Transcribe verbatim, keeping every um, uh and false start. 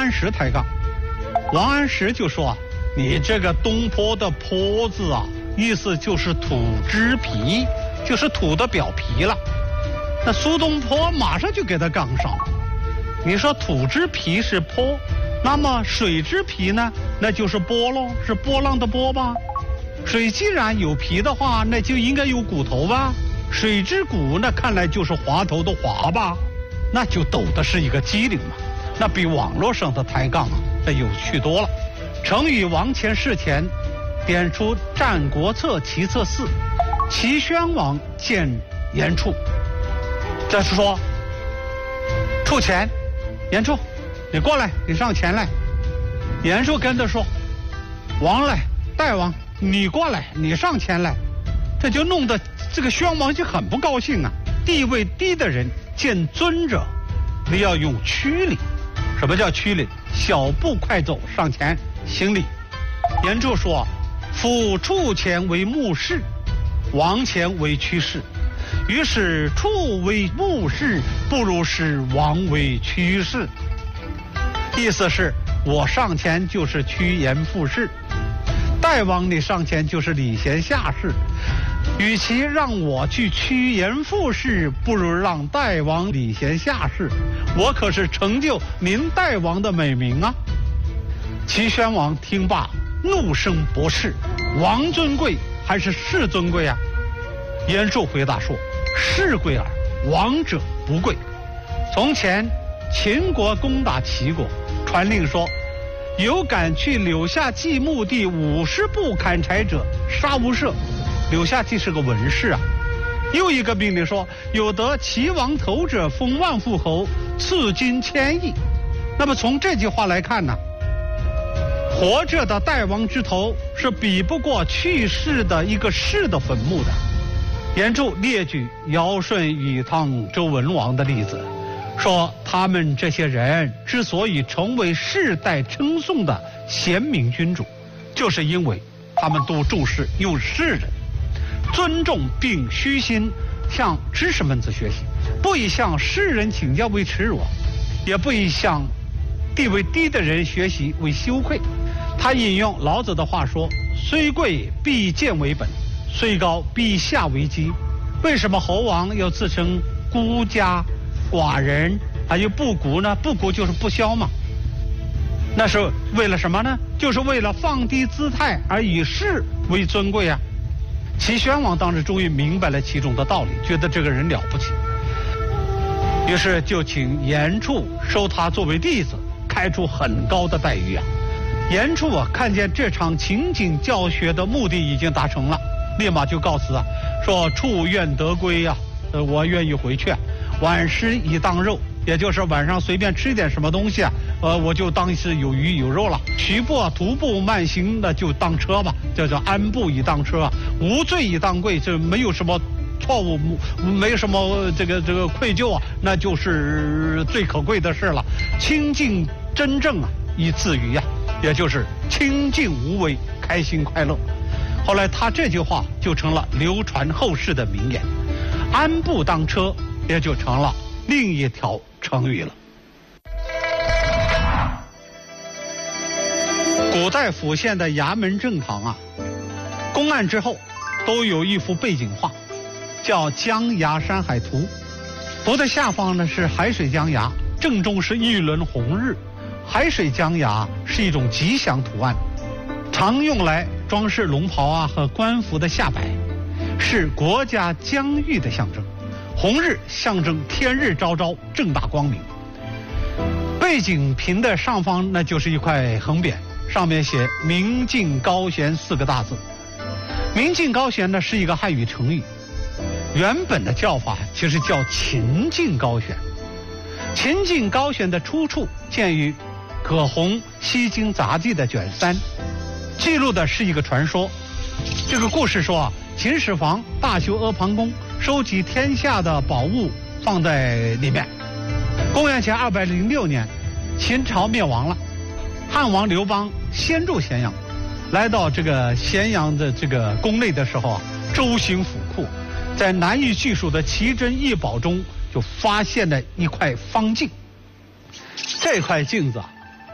安石抬杠。王安石就说啊，你这个东坡的坡字啊，意思就是土之皮，就是土的表皮了。那苏东坡马上就给他杠上了。你说土之皮是坡，那么水之皮呢，那就是波喽，是波浪的波吧？水既然有皮的话，那就应该有骨头吧？水之骨，那看来就是滑头的滑吧？那就斗的是一个机灵嘛。那比网络上的抬杠啊，那有趣多了。成语王前事前，点出《战国策》其策四，齐宣王见严处。这是说，处前，严处，你过来，你上前来。严处跟着说，王来，大王，你过来，你上前来。这就弄得这个宣王就很不高兴啊。地位低的人见尊者，你要用屈礼。什么叫屈礼？小步快走上前行礼。严处说，夫处前为目视，王前为屈视。于是处为目视，不如使王为屈视。意思是我上前就是趋炎附势，大王你上前就是礼贤下士。与其让我去趋炎附势，不如让大王礼贤下士。我可是成就您大王的美名啊！齐宣王听罢，怒声驳斥：“王尊贵还是士尊贵啊？”严处回答说：“士贵耳，王者不贵。从前秦国攻打齐国，传令说，有敢去柳下驥墓地五十步砍柴者，杀无赦。柳下驥是个文士啊。又一个命令说，有得齐王头者，封万户侯，赐金千亿。那么从这句话来看呢，活着的大王之头是比不过去世的一个士的坟墓的。严处列举尧舜禹汤周文王的例子，说他们这些人之所以成为世代称颂的贤明君主，就是因为他们都重视有士人，尊重并虚心向知识分子学习，不以向世人请教为耻辱，也不以向地位低的人学习为羞愧。他引用老子的话说，虽贵必贱为本，虽高必下为基。为什么侯王要自称孤家寡人还有不古呢？不古就是不肖嘛。那是为了什么呢？就是为了放低姿态而以士为尊贵啊。齐宣王当时终于明白了其中的道理，觉得这个人了不起，于是就请严处收他作为弟子，开出很高的待遇啊。严处啊，看见这场情景教学的目的已经达成了，立马就告辞啊，说处愿得归啊，呃，我愿意回去啊。晚食以当肉，也就是晚上随便吃点什么东西啊，呃，我就当是有鱼有肉了。徐步啊，徒步慢行的就当车吧，叫做安步以当车啊。无罪以当贵，这没有什么错误，没有什么这个这个愧疚啊，那就是最可贵的事了。清净真正啊，以自娱啊，也就是清净无为，开心快乐。后来他这句话就成了流传后世的名言，安步当车也就成了另一条成语了。古代府县的衙门正堂啊，公案之后都有一幅背景画，叫江崖山海图。图的下方呢是海水江崖，正中是一轮红日。海水江崖是一种吉祥图案，常用来装饰龙袍啊和官服的下摆，是国家疆域的象征。红日象征天日昭昭，正大光明。背景屏的上方那就是一块横匾，上面写明镜高悬四个大字。明镜高悬呢是一个汉语成语，原本的叫法其实叫秦镜高悬。秦镜高悬的出处见于葛洪《西京杂记》的卷三，记录的是一个传说。这个故事说啊，秦始皇大修阿房宫，收集天下的宝物放在里面。公元前二百零六年，秦朝灭亡了，汉王刘邦先入咸阳，来到这个咸阳的这个宫内的时候啊，周行府库，在难以叙述的奇珍异宝中，就发现了一块方镜。这块镜子啊，